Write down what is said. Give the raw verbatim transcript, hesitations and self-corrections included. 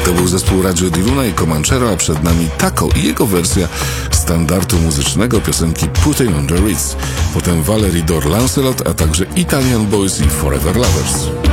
To był zespół Radio di Luna i Comanchero, a przed nami Taco i jego wersja standardu muzycznego piosenki Putting on the Ritz. Potem Valerie Dor Lancelot, a także Italian Boys i Forever Lovers.